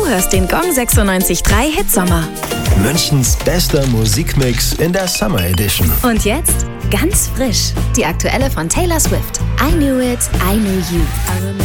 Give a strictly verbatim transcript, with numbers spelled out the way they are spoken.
Du hörst den Gong sechsundneunzig Komma drei Hit Sommer. Münchens bester Musikmix in der Summer Edition. Und jetzt ganz frisch, die aktuelle von Taylor Swift. I Knew It, I Knew You.